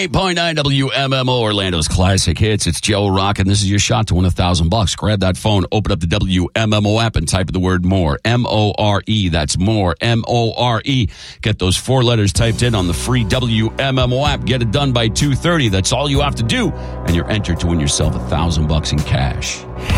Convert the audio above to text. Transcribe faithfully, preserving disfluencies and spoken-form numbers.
ninety-eight point nine W M M O, Orlando's classic hits. It's Joe Rock, and this is your shot to win a thousand bucks. Grab that phone, open up the W M M O app, and type the word more. M O R E. That's more. M O R E. Get those four letters typed in on the free W M M O app. Get it done by two thirty. That's all you have to do, and you're entered to win yourself a thousand bucks in cash.